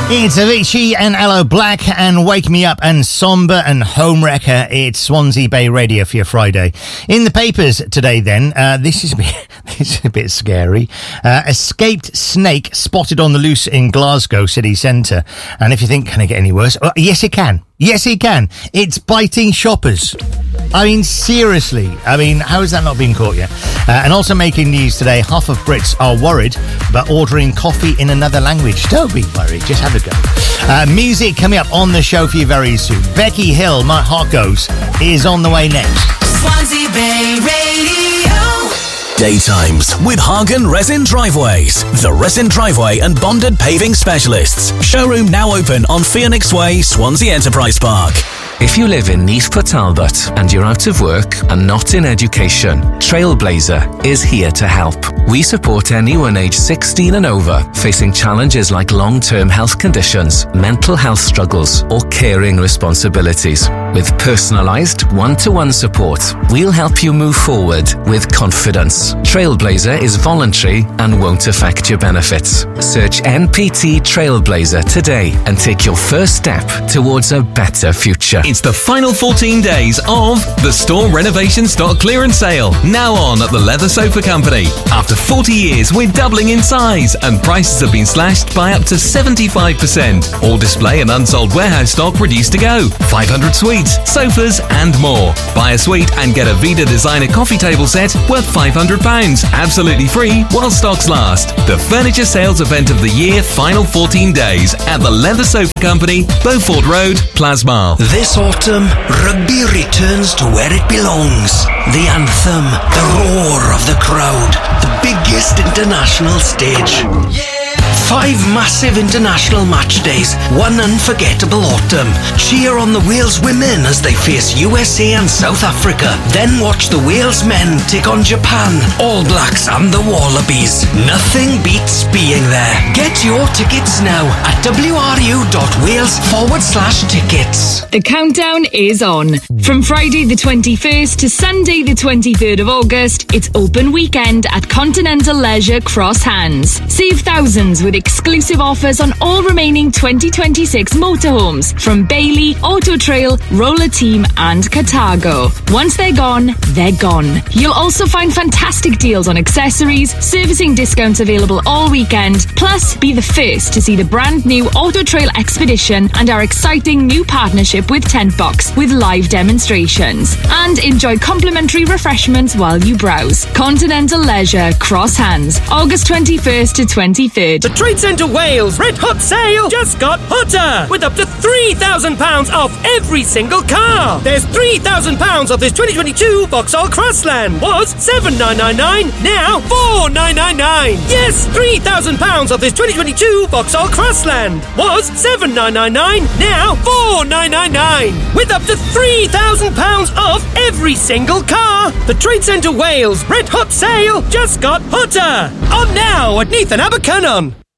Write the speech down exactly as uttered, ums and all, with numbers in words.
It's Avicii and Aloe Black and Wake Me Up and Somber and Homewrecker. It's Swansea Bay Radio for your Friday. In the papers today then, uh, this is a bit, this is a bit scary. Uh, escaped snake spotted on the loose in Glasgow city centre. And if you think, can it get any worse? Well, yes, it can. Yes, it can. It's biting shoppers. I mean, seriously. I mean, how has that not been caught yet? Uh, and also making news today, half of Brits are worried about ordering coffee in another language. Don't be worried, just have a go. Uh, music coming up on the show for you very soon. Becky Hill, My Heart Goes, is on the way next. Swansea Bay Radio. Daytimes with Hagen Resin Driveways, the resin driveway and bonded paving specialists. Showroom now open on Phoenix Way, Swansea Enterprise Park. If you live in Neath Port Talbot and you're out of work and not in education, Trailblazer is here to help. We support anyone aged sixteen and over facing challenges like long-term health conditions, mental health struggles, or caring responsibilities. With personalised, one-to-one support, we'll help you move forward with confidence. Trailblazer is voluntary and won't affect your benefits. Search N P T Trailblazer today and take your first step towards a better future. It's the final fourteen days of the Store Renovation Stock Clearance Sale, now on at the Leather Sofa Company. After forty years, we're doubling in size and prices have been slashed by up to seventy-five percent. All display and unsold warehouse stock reduced to go. five hundred suites, sofas and more. Buy a suite and get a Vida Designer coffee table set worth five hundred pounds, absolutely free while stocks last. The furniture sales event of the year, final fourteen days at the Leather Sofa Company, Beaufort Road, Plasmar. This autumn, rugby returns to where it belongs. The anthem, the roar of the crowd, the biggest international stage. Yeah. Five massive international match days, one unforgettable autumn. Cheer on the Wales women as they face U S A and South Africa. Then watch the Wales men take on Japan, All Blacks and the Wallabies. Nothing beats being there. Get your tickets now at wru.wales forward slash tickets. The countdown is on. From Friday the twenty-first to Sunday the twenty-third of August, it's open weekend at Continental Leisure Cross Hands. Save thousands with exclusive offers on all remaining twenty twenty-six motorhomes from Bailey, Auto Trail, Roller Team and Cartago. Once they're gone, they're gone. You'll also find fantastic deals on accessories, servicing discounts available all weekend, plus be the first to see the brand new Auto Trail Expedition and our exciting new partnership with Tentbox with live demonstrations. And enjoy complimentary refreshments while you browse. Continental Leisure Cross Hands, August twenty-first to twenty-third. The Trade Centre Wales Red Hot Sale just got hotter with up to three thousand pounds off every single car. There's three thousand pounds off this twenty twenty-two Vauxhall Crossland. Was seven thousand nine hundred ninety-nine, now four thousand nine hundred ninety-nine. Yes, three thousand pounds off this twenty twenty-two Vauxhall Crossland. Was seven thousand nine hundred ninety-nine, now four thousand nine hundred ninety-nine. With up to three thousand pounds off every single car. The Trade Centre Wales Red Hot Sale just got hotter. On now at Neath and Abercynon.